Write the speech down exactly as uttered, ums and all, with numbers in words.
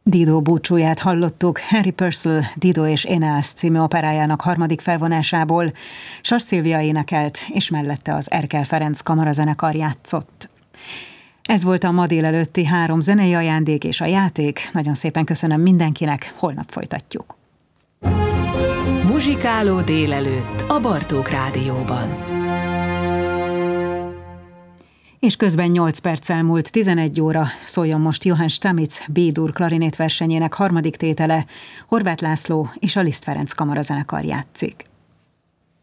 Dido búcsúját hallottuk Harry Purcell Dido és Eneas című operájának harmadik felvonásából. Sas Szilvia énekelt, és mellette az Erkel Ferenc kamarazenekar játszott. Ez volt a ma délelőtti három zenei ajándék és a játék. Nagyon szépen köszönöm mindenkinek, holnap folytatjuk. Muzsikáló délelőtt a Bartók Rádióban. És közben nyolc perc elmúlt, tizenegy óra, szóljon most Johann Stamitz B-dur klarinét versenyének harmadik tétele, Horváth László és a Liszt Ferenc kamarazenekar játszik.